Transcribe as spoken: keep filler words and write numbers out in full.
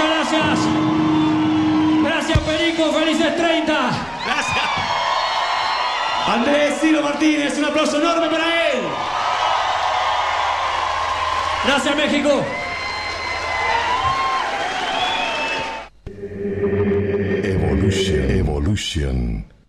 muchas gracias. Gracias, Perico, felices treinta. Gracias. Andrés Ciro Martínez, un aplauso enorme para él. Gracias, México. Evolution. Evolution.